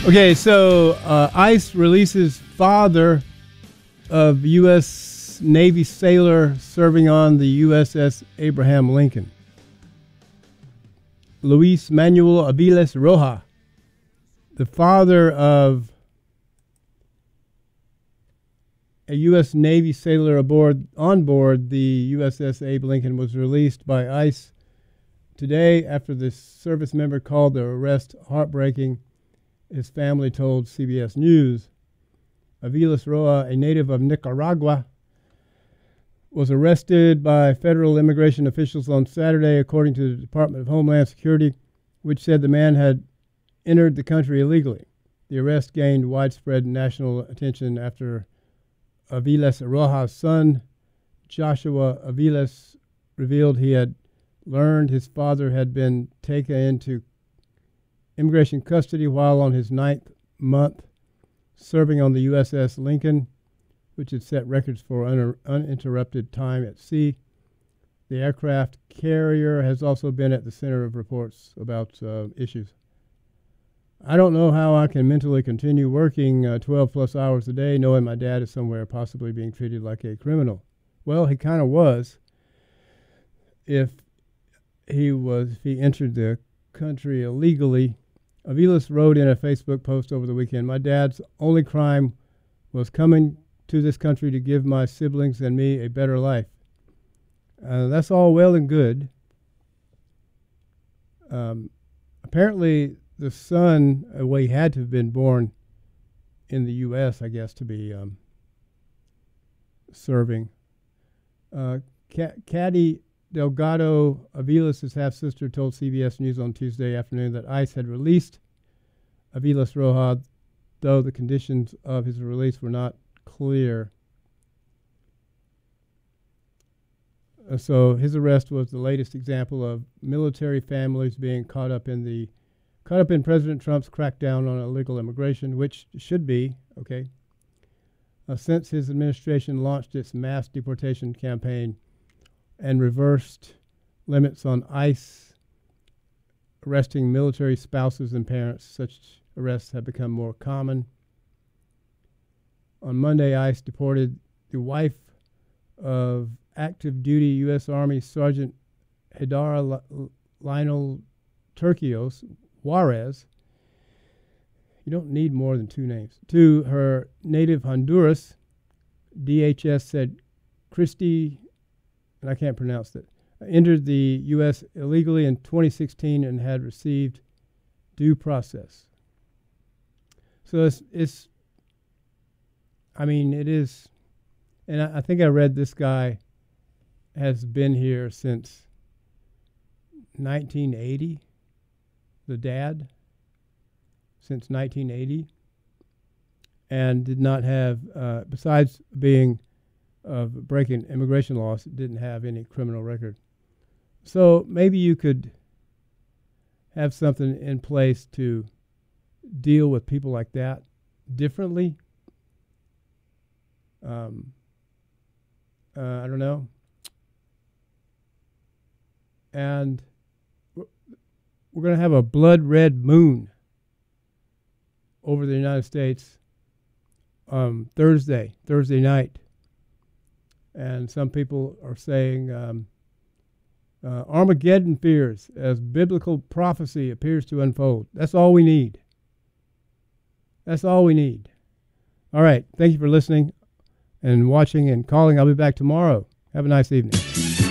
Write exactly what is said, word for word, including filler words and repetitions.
Okay, so uh, ICE releases father of U S Navy sailor serving on the U S S Abraham Lincoln. Luis Manuel Aviles Rojas, the father of a U S Navy sailor aboard on board the U S S Abe Lincoln, was released by ICE today after the service member called the arrest heartbreaking. His family told C B S News. Aviles Rojas, a native of Nicaragua, was arrested by federal immigration officials on Saturday, according to the Department of Homeland Security, which said the man had entered the country illegally. The arrest gained widespread national attention after Aviles Rojas' son, Joshua Aviles, revealed he had learned his father had been taken into immigration custody while on his ninth month serving on the U S S Lincoln, which had set records for un- uninterrupted time at sea. The aircraft carrier has also been at the center of reports about uh, issues. I don't know how I can mentally continue working uh, twelve plus hours a day knowing my dad is somewhere possibly being treated like a criminal. Well, he kind of was. If he was, if he entered the country illegally. Aviles wrote in a Facebook post over the weekend, "My dad's only crime was coming to this country to give my siblings and me a better life." Uh, that's all well and good. Um, apparently, the son, uh, well, he had to have been born in the U S, I guess, to be um, serving. Uh, Caddy Delgado, Aviles' half-sister, told C B S News on Tuesday afternoon that ICE had released Aviles Rojas, though the conditions of his release were not clear. Uh, so his arrest was the latest example of military families being caught up in the caught up in President Trump's crackdown on illegal immigration, which should be okay. Uh, since his administration launched its mass deportation campaign and reversed limits on ICE arresting military spouses and parents, such arrests have become more common. On Monday, ICE deported the wife of active duty U S Army Sergeant Haidar Lionel Turquios Juarez. You don't need more than two names. To her native Honduras, D H S said Christy, and I can't pronounce that, entered the U S illegally in twenty sixteen and had received due process. So it's, it's I mean, it is, and I, I think I read this guy has been here since nineteen eighty, the dad, since nineteen eighty, and did not have, uh, besides being of breaking immigration laws, didn't have any criminal record. So maybe you could have something in place to deal with people like that differently. Um, uh, I don't know. And we're, we're going to have a blood red moon over the United States um, Thursday, Thursday night. And some people are saying um, uh, Armageddon fears as biblical prophecy appears to unfold. That's all we need. That's all we need. All right. Thank you for listening and watching and calling. I'll be back tomorrow. Have a nice evening.